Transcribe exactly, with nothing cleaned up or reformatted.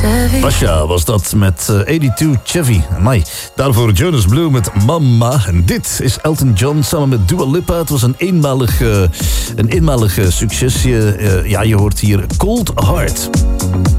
Pasha was dat met uh, eenentwintig Chevy. Amai. Daarvoor Jonas Blue met Mama. En dit is Elton John samen met Dua Lipa. Het was een eenmalig, uh, een eenmalig uh, succesje. Uh, ja, je hoort hier Cold Heart.